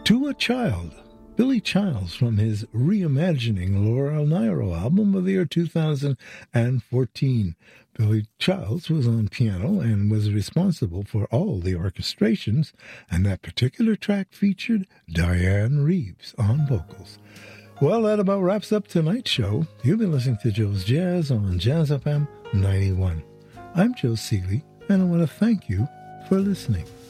To a Child, Billy Childs from his Reimagining Laura Nyro album of the year 2014. Billy Childs was on piano and was responsible for all the orchestrations, and that particular track featured Diane Reeves on vocals. Well, that about wraps up tonight's show. You've been listening to Joe's Jazz on Jazz FM 91. I'm Joe Seeley, and I want to thank you for listening.